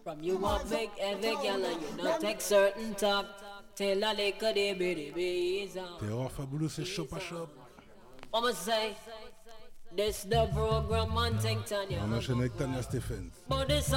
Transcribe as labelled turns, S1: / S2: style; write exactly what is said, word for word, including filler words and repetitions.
S1: From you up big every gal and you not take certain talk. Tell a lick of the bitty bees out.
S2: Terror fabulous c'est shop à shop.
S1: I'ma say, this the program on Ting Tanya.
S2: On enchaîne avec Tanya Stephens.
S1: But this